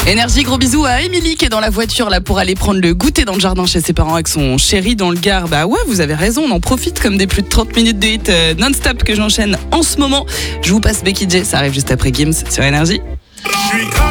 Énergie, gros bisous à Émilie qui est dans la voiture là pour aller prendre le goûter dans le jardin chez ses parents avec son chéri dans le Gard. Bah ouais, vous avez raison, on en profite comme des plus de 30 minutes de hit non-stop que j'enchaîne en ce moment. Je vous passe Becky J, ça arrive juste après Gims sur Énergie.